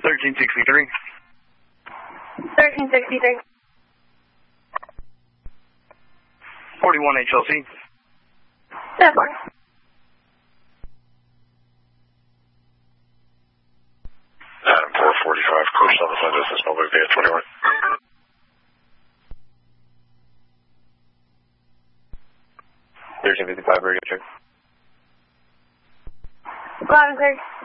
1363. 1363. 41 HLC. That's fine. Adam 445, coast on the flight distance, Melbourne Bay at 21. $13.55, radio check. Go ahead, sir.